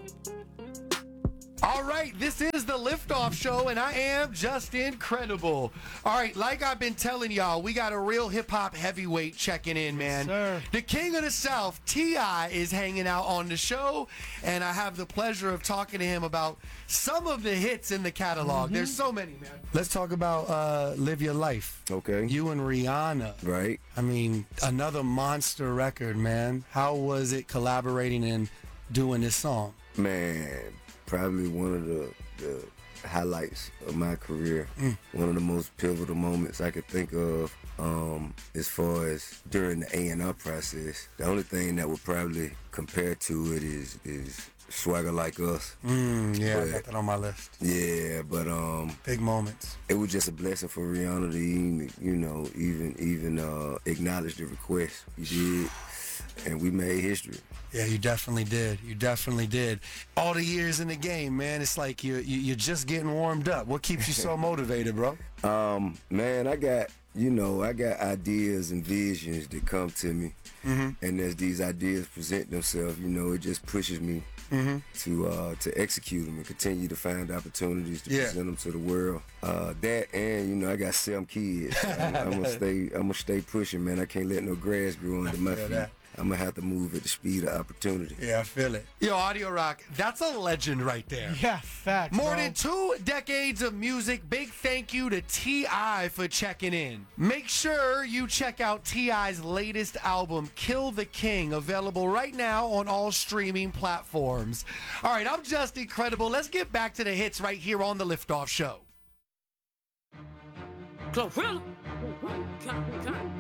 All right, this is the Liftoff Show, and I am just incredible. All right, like I've been telling y'all, we got a real hip-hop heavyweight checking in, man. Sir. The King of the South, T.I., is hanging out on the show, and I have the pleasure of talking to him about some of the hits in the catalog. There's so many, man. Let's talk about Live Your Life. Okay. You and Rihanna. Right. I mean, another monster record, man. How was it collaborating and doing this song? Man, probably one of the highlights of my career. One of the most pivotal moments I could think of as far as during the A&R process. The only thing that would probably compare to it is Swagger Like Us. Yeah, I But- got that on my list. Yeah, but Big moments. it was just a blessing for Rihanna to even acknowledge the request. You did, and we made history. Yeah, you definitely did. You definitely did. All the years in the game, man, it's like you're just getting warmed up. What keeps you so motivated, bro? Man, I got ideas and visions that come to me, and as these ideas present themselves, it just pushes me to execute them and continue to find opportunities to present them to the world. That and I got 7 kids. I'm gonna stay pushing, man. I can't let no grass grow under my feet. that. I'm gonna have to move at the speed of opportunity. Yeah, I feel it. Yo, Audio Rock, that's a legend right there. Yeah, facts. More bro. than 2 decades of music. Big thank you to T.I. for checking in. Make sure you check out T.I.'s latest album, Kill the King, available right now on all streaming platforms. All right, I'm just incredible. Let's get back to the hits right here on the Liftoff Show. Glorilla.